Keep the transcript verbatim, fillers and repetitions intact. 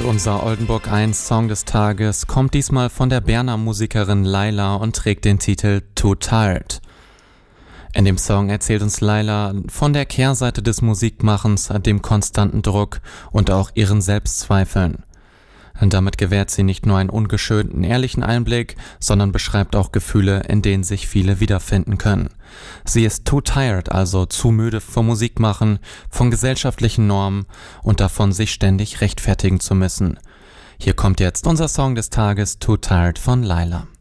unser Oldenburg eins Song des Tages kommt diesmal von der Berner Musikerin Laila und trägt den Titel Too Tired. In dem Song erzählt uns Laila von der Kehrseite des Musikmachens, dem konstanten Druck und auch ihren Selbstzweifeln. Damit gewährt sie nicht nur einen ungeschönten, ehrlichen Einblick, sondern beschreibt auch Gefühle, in denen sich viele wiederfinden können. Sie ist too tired, also zu müde vom Musikmachen, von gesellschaftlichen Normen und davon, sich ständig rechtfertigen zu müssen. Hier kommt jetzt unser Song des Tages, Too Tired von Laila.